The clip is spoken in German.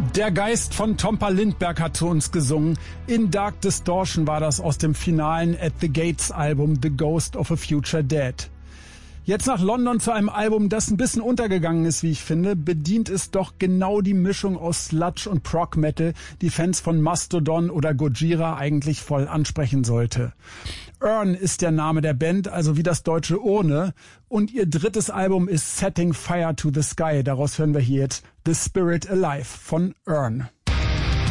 Der Geist von Tompa Lindberg hat zu uns gesungen. In Dark Distortion war das aus dem finalen At the Gates Album The Ghost of a Future Dead. Jetzt nach London zu einem Album, das ein bisschen untergegangen ist, wie ich finde, bedient es doch genau die Mischung aus Sludge und Prog Metal, die Fans von Mastodon oder Gojira eigentlich voll ansprechen sollte. Urn ist der Name der Band, also wie das deutsche Urne, und ihr drittes Album ist Setting Fire to the Sky. Daraus hören wir hier jetzt The Spirit Alive von Urn.